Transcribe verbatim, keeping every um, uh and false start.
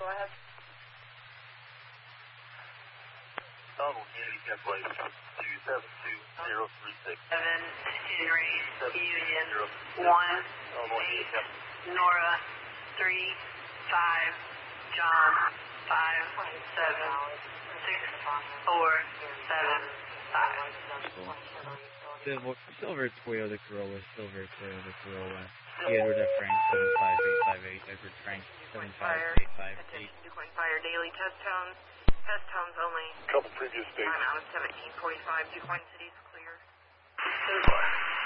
go ahead. Donald Unity cancellation two seven two zero three six. seven, Henry, Union, one, eight, Nora, three, five, John, five, seven, six, four, seven, five. Silver, Silver Toyota Corolla, Silver Toyota Corolla. Edward F. Frank, seven five eight five eight, Edward Frank, seven five eight five eight. Attention, Decoy Fire, daily test tones, test tones only. Couple previous dates. I'm out of seventeen forty-five, Decoy City is clear.